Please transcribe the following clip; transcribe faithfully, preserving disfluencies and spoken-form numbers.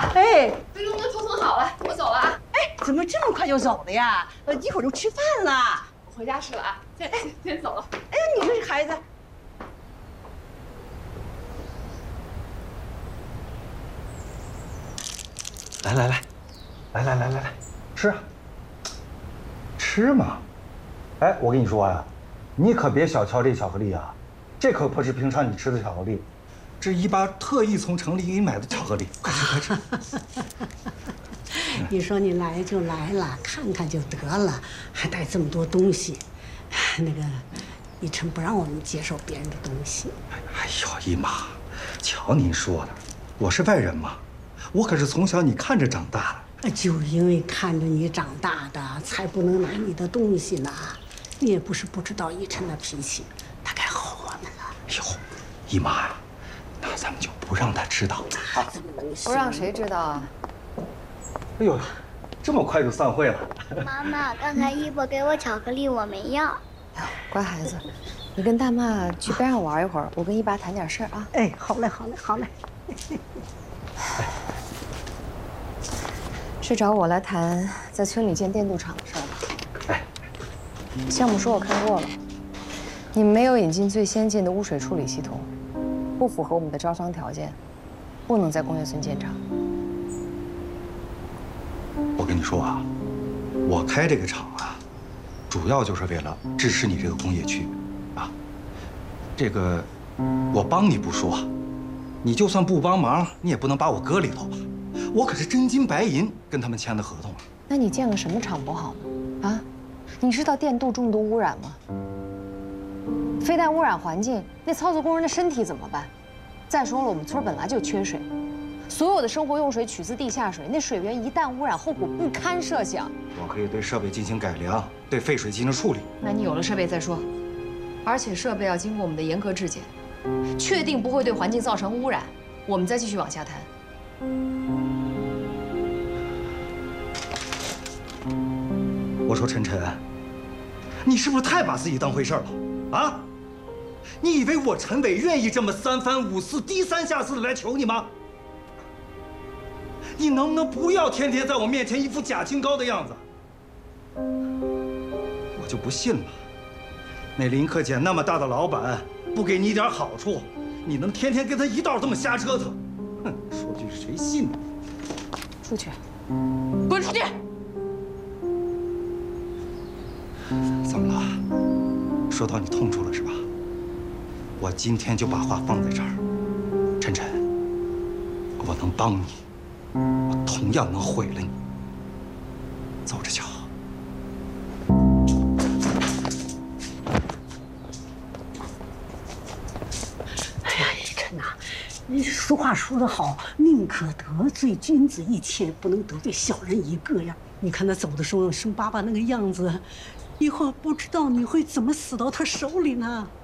哎， 这个我都头腾好了，我走了啊。 哎，怎么这么快就走了呀？呃，一会儿就吃饭了。 我回家吃了啊，先先先走了。 哎呀，你这孩子。 来来来，来来来来来，吃啊，吃嘛！哎，我跟你说呀，你可别小瞧这巧克力啊，这可不是平常你吃的巧克力，这一把特意从城里给你买的巧克力，快吃快吃。 你说你来就来了，看看就得了，还带这么多东西，那个一晨不让我们接受别人的东西。 哎呦，姨妈，瞧您说的，我是外人嘛。 我可是从小你看着长大的， 就因为看着你长大的，才不能拿你的东西呢。你也不是不知道依晨的脾气，他该吼我们了。 哎呦，姨妈呀，那咱们就不让他知道啊。 怎么能行？ 不让谁知道啊？ 哎呦，这么快就散会了。 妈妈，刚才一博给我巧克力，我没要。 乖孩子，你跟大妈去边上玩一会儿，我跟一爸谈点事儿啊。 哎，好嘞，好嘞，好嘞。 是找我来谈在村里建电镀厂的事儿吧？ 哎， 项目书我看过了，你们没有引进最先进的污水处理系统，不符合我们的招商条件，不能在工业村建厂。 我跟你说啊，我开这个厂啊，主要就是为了支持你这个工业区，啊，这个我帮你不说，你就算不帮忙，你也不能把我搁里头吧。 我可是真金白银跟他们签的合同啊！ 那你建个什么厂不好吗？啊，你知道电镀重度污染吗？非但污染环境，那操作工人的身体怎么办？再说了，我们村本来就缺水，所有的生活用水取自地下水，那水源一旦污染，后果不堪设想。 我可以对设备进行改良，对废水进行处理。 那你有了设备再说，而且设备要经过我们的严格质检，确定不会对环境造成污染，我们再继续往下谈。 我说晨晨，你是不是太把自己当回事了啊？你以为我陈伟愿意这么三番五次、低三下四的来求你吗？你能不能不要天天在我面前一副假清高的样子？我就不信了，那林克俭那么大的老板，不给你一点好处，你能天天跟他一道这么瞎折腾？哼，说句谁信你？ 出去， 滚出去！ 怎么了？说到你痛处了是吧？我今天就把话放在这儿，晨晨，我能帮你，我同样能毁了你。走着瞧。 哎呀，依晨呐，你俗话说得好，宁可得罪君子一千，不能得罪小人一个呀。你看他走的时候凶巴巴那个样子。 以后不知道你会怎么死到他手里呢？